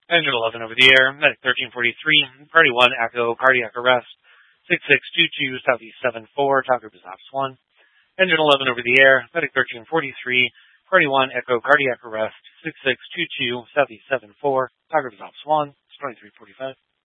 Engine 11 over the air, Medic 1343, Party 1, Echo, cardiac arrest, 6622, Southeast 74, Talk Group is Ops 1. Engine 11 over the air, Medic 1343, Party 1, Echo, cardiac arrest, 6622, Southeast 74, Talk Group is Ops 1, it's 2345.